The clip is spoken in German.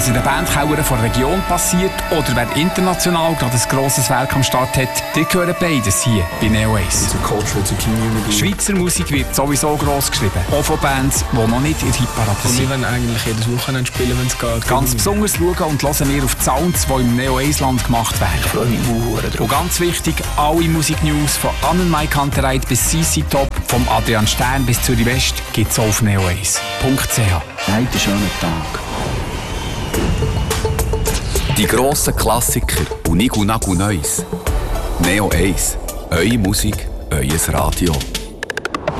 Was in den Bandkellern der Region passiert oder wer international gerade ein grosses Werk am Start hat, die hören beides hier bei Neo Ace. It's a culture, it's a community. Schweizer Musik wird sowieso gross geschrieben, auch von Bands, die noch nicht in der Hitparade Und wir sind. wollen eigentlich jedes Wochenende spielen, wenn es geht. Ganz besonders schauen und hören wir auf die Sounds, die im Neo Ace Land gemacht werden. Ich freue mich drauf. Und ganz wichtig, alle Musiknews von Annenmai Kantereit bis CC Top, vom Adrian Stern bis Zürich West, gibt's auch auf neoace.ch. Heute schönen Tag. Die grossen Klassiker und Nigu Nagu Neues. Neo Ace. Eure Musik, euer Radio.